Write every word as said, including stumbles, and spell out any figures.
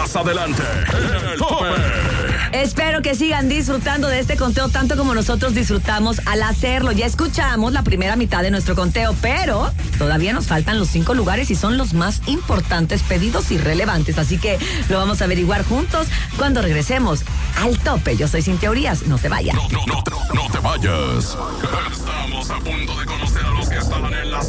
Más adelante, el tope. Espero que sigan disfrutando de este conteo tanto como nosotros disfrutamos al hacerlo. Ya escuchamos la primera mitad de nuestro conteo, pero todavía nos faltan los cinco lugares y son los más importantes, pedidos y relevantes. Así que lo vamos a averiguar juntos cuando regresemos al tope. Yo soy Cintia Urias, no te vayas. No, no, no, no, no te vayas. Estamos a punto de conocer a los que estaban en la